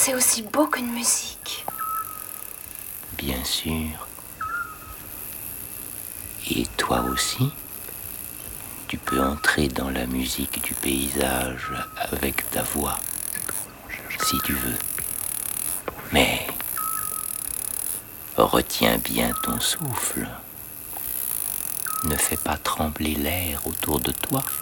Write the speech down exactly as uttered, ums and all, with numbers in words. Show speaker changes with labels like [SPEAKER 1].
[SPEAKER 1] c'est aussi beau qu'une musique.
[SPEAKER 2] Bien sûr. Et toi aussi, tu peux entrer dans la musique du paysage avec ta voix, si tu veux. Mais retiens bien ton souffle. Ne fais pas trembler l'air autour de toi.